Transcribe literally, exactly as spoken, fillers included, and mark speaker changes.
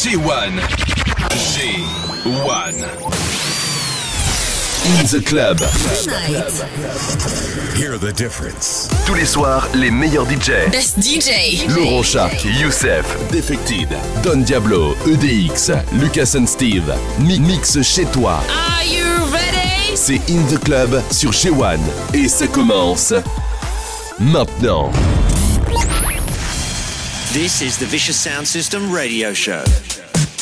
Speaker 1: G one. G one. In the club.
Speaker 2: Hear the difference.
Speaker 3: Tous les soirs, les meilleurs D J.
Speaker 4: Best D J.
Speaker 3: Laurent Shark, Youssef, Defected, Don Diablo, E D X, Lucas and Steve. Mi- mix chez toi.
Speaker 4: Are you ready?
Speaker 3: C'est In the Club sur G one. Et ça commence maintenant.
Speaker 5: This is the Vicious Sound System radio show.